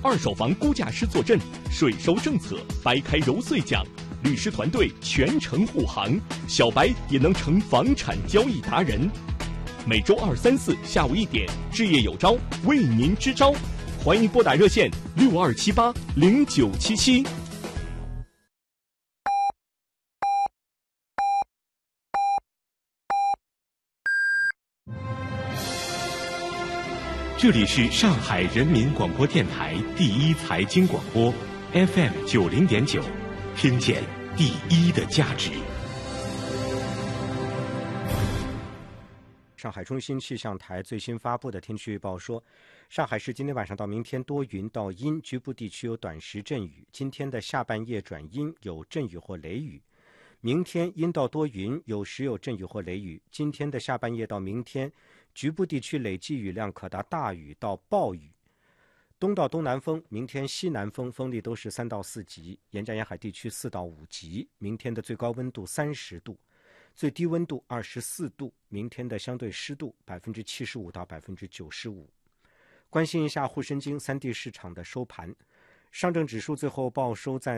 二手房估价师坐镇，税收政策掰开揉碎讲，律师团队全程护航，小白也能成房产交易达人。每周2、3、4下午1点，置业有招为您支招，欢迎拨打热线62780977。 这里是上海人民广播电台第一财经广播 FM 90.9，听见第一的价值。 上海中心气象台最新发布的天气预报说，上海市今天晚上到明天多云到阴，局部地区有短时阵雨。今天的下半夜转阴，有阵雨或雷雨。明天阴到多云，有时有阵雨或雷雨。今天的下半夜到明天，局部地区累计雨量可达大雨到暴雨。东到东南风，明天西南风，风力都是3到4级，沿江沿海地区4到5级。明天的最高温度30度，最低温度24度。明天的相对湿度75%到95%。关心一下沪深京3地市场的收盘。上证指数最后报收在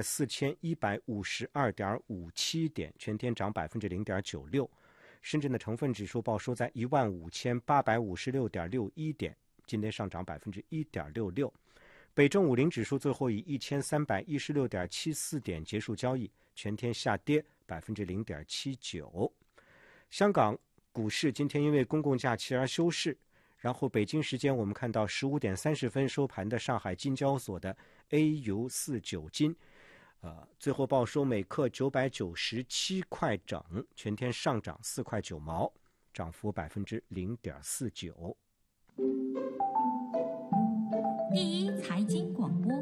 4152.57点，全天涨0.96%。深圳的成分指数报收在15856.61点，今天上涨1.66%。北证50指数最后以1316.74点结束交易，全天下跌0.79%。香港股市今天因为公共假期而休市。然后北京时间我们看到15点30分收盘的上海金交所的 AU49 金，最后报收每克997块整，全天上涨4块9毛，涨幅0.49%。 第一财经广播，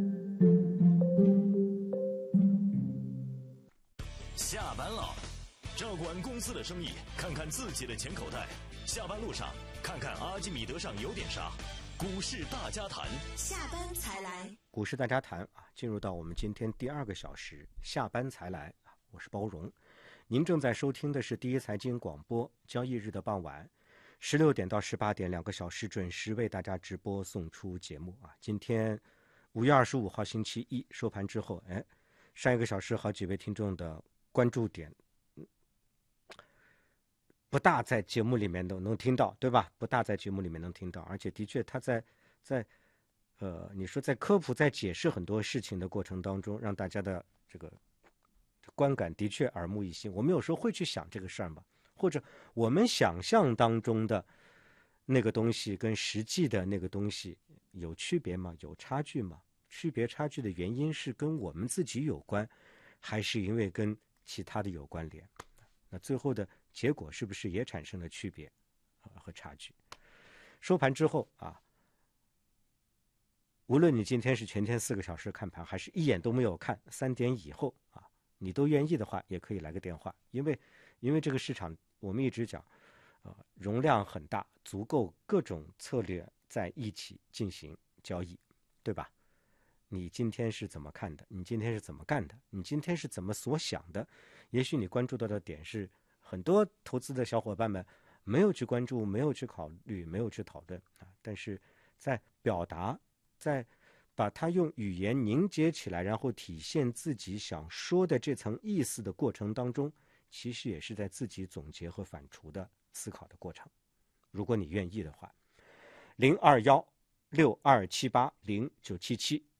下班了，照顾完公司的生意，看看自己的钱口袋。下班路上，看看阿基米德上有点啥。股市大家谈， 下班才来。 股市大家谈啊，进入到我们今天第2个小时，下班才来。我是包荣，您正在收听的是第一财经广播，交易日的傍晚16点到18点2个小时准时为大家直播送出节目啊。今天5月25号星期一收盘之后，上1个小时好几位听众的关注点不大在节目里面都能听到，对吧？不大在节目里面能听到，而且的确他在你说在科普在解释很多事情的过程当中，让大家的这个观感的确耳目一新。我们有时候会去想这个事儿嘛，或者我们想象当中的那个东西跟实际的那个东西有区别吗？有差距吗？区别差距的原因是跟我们自己有关，还是因为跟其他的有关联？那最后的结果是不是也产生了区别和差距？收盘之后啊，无论你今天是全天4个小时看盘，还是一眼都没有看，3点以后啊，你都愿意的话，也可以来个电话，因为这个市场我们一直讲，容量很大，足够各种策略在一起进行交易，对吧？你今天是怎么看的？你今天是怎么干的？你今天是怎么所想的？也许你关注到的点是很多投资的小伙伴们没有去关注，没有去考虑，没有去讨论啊。但是在表达，在把它用语言凝结起来，然后体现自己想说的这层意思的过程当中，其实也是在自己总结和反刍的思考的过程。如果你愿意的话，021-6278-0977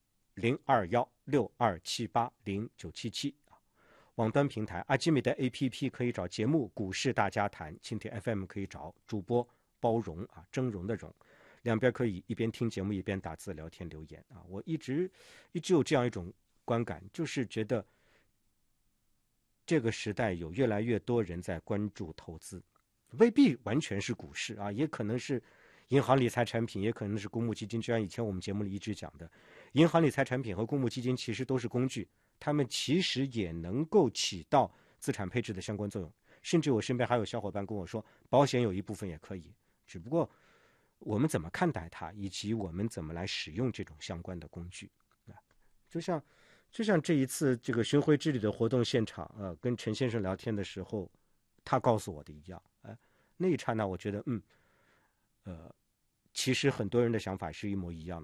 021-6278-0977，网端平台阿基米德 APP 可以找节目股市大家谈，蜻蜓 FM 可以找主播包容啊，峥嵘的嵘，两边可以一边听节目一边打字聊天留言啊。我一直有这样一种观感，就是觉得这个时代有越来越多人在关注投资，未必完全是股市啊，也可能是银行理财产品，也可能是公募基金。就像以前我们节目里一直讲的，银行理财产品和公募基金其实都是工具，他们其实也能够起到资产配置的相关作用。甚至我身边还有小伙伴跟我说，保险有一部分也可以，只不过我们怎么看待它，以及我们怎么来使用这种相关的工具。就像这一次这个巡回之旅的活动现场，跟陈先生聊天的时候，他告诉我的一样，那一刹那我觉得，其实很多人的想法是一模一样的啊。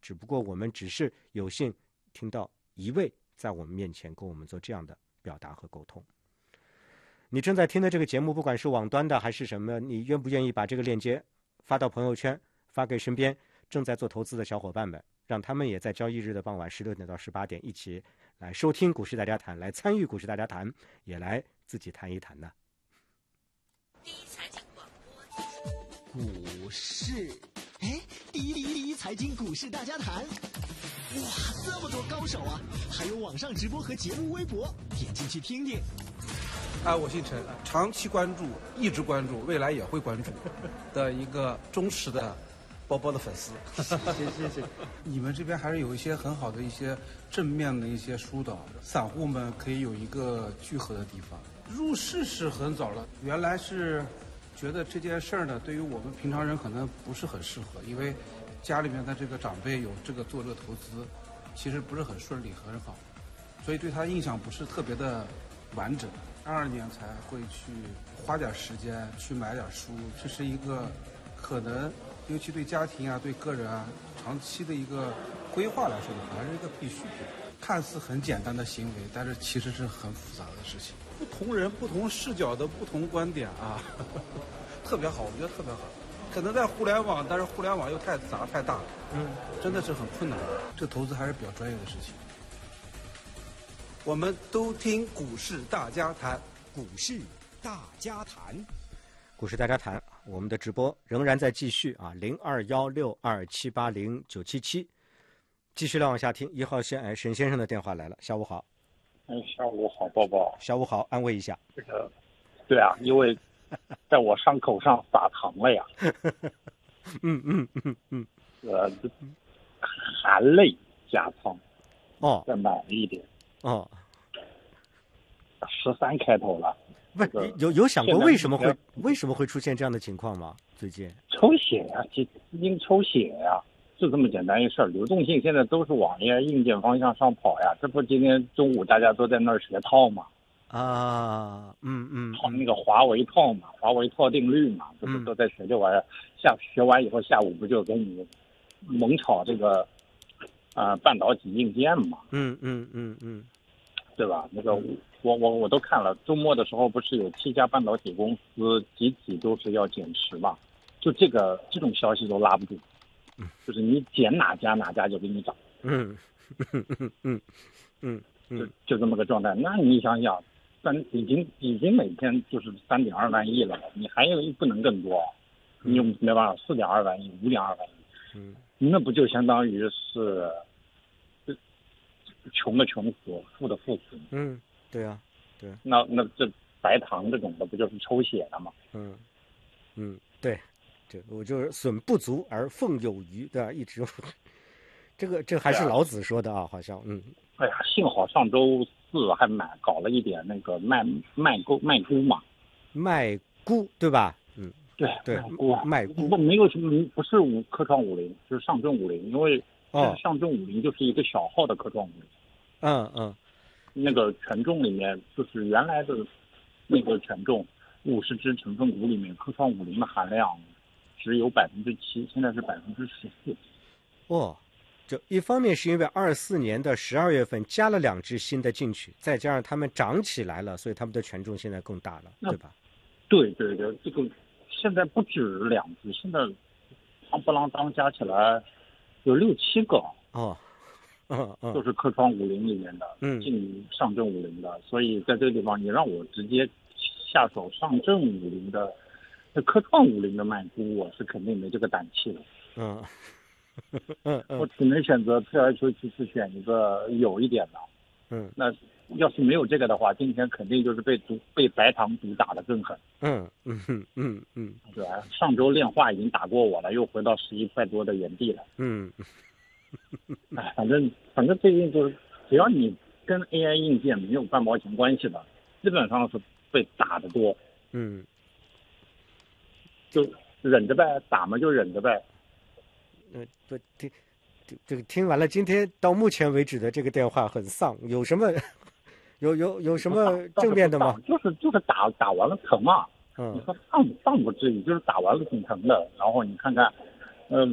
只不过我们只是有幸听到一位在我们面前跟我们做这样的表达和沟通。你正在听的这个节目，不管是网端的还是什么，你愿不愿意把这个链接发到朋友圈，发给身边正在做投资的小伙伴们，让他们也在交易日的傍晚16点到18点一起来收听股市大家谈，来参与股市大家谈，也来自己谈一谈呢。 第一财经广播股市，第一财经股市大家谈。哇，这么多高手啊！还有网上直播和节目微博，点进去听听。 我姓陈，长期关注，一直关注，未来也会关注的一个忠实的包包的粉丝。谢谢。你们这边还是有一些很好的一些正面的一些疏导，散户们可以有一个聚合的地方。入市是很早了，原来是觉得这件事儿呢，对于我们平常人可能不是很适合，因为家里面的这个长辈有这个做这个投资，其实不是很顺利很好，所以对他印象不是特别的完整。22年才会去花点时间去买点书，这是一个可能尤其对家庭啊对个人啊长期的一个规划来说的话，还是一个必需品。看似很简单的行为，但是其实是很复杂的事情。不同人不同视角的不同观点啊，特别好，我觉得特别好。可能在互联网，但是互联网又太杂太大了，真的是很困难。这投资还是比较专业的事情。我们都听股市大家谈， 股市大家谈， 股市大家谈，我们的直播仍然在继续啊，021627809777，继续来往下听。1号线，沈先生的电话来了，下午好。 下午好，宝宝。 下午好，安慰一下。 这个，对啊，因为在我伤口上撒糖了呀。含泪加仓。再买一点。13开头了。 不是，有想过为什么会出现这样的情况吗？最近抽血呀，资金抽血呀，就这么简单一事儿。流动性现在都是往硬件方向上跑呀，这不今天中午大家都在那儿学套嘛？套那个华为套嘛，华为套定律嘛，这不都在学这玩意儿？学完以后下午不就给你猛炒这个半导体硬件嘛？对吧？那个我都看了，周末的时候不是有7家半导体公司集体都是要减持嘛？就这种消息都拉不住，就是你减哪家就给你涨，就这么个状态。那你想想，已经每天就是3.2万亿了，你还不能更多，你又没办法4.2万亿、5.2万亿，那不就相当于是穷的穷死，富的富死？ 对啊，对。 那这白糖这种的不就是抽血的吗？ 对，我就是损不足而奉有余，对吧？一直这还是老子说的啊，好像哎呀，幸好上周4还搞了一点那个卖估嘛，卖估对吧？ 对，卖估没有什么，不是科创50，就是上证50，因为上证50就是一个小号的科创50。那个权重里面就是原来的那个权重50只成分股里面，科创50的含量只有7%，现在是14%。 就一方面是因为24年的12月份加了2只新的进去，再加上他们涨起来了，所以他们的权重现在更大了，对吧？ 对，这个现在不止2只，现在夯不啷当加起来有6-7个。都是科创50里面的，进上证50的，所以在这个地方，你让我直接下手上证50的，那科创50的卖估，我是肯定没这个胆气的。我只能选择退而求其次，选一个有一点的。那要是没有这个的话，今天肯定就是被白糖毒打得更狠。对吧？上周炼化已经打过我了，又回到11块多的原地了。反正最近就是，只要你跟 AI 硬件没有半毛钱关系的，基本上是被打得多。就忍着呗，打嘛就忍着呗。 这个听完了，今天到目前为止的这个电话很丧，有什么有什么正面的吗？ 就是打完了疼嘛。你说丧不至于，就是打完了挺疼的。然后你看看，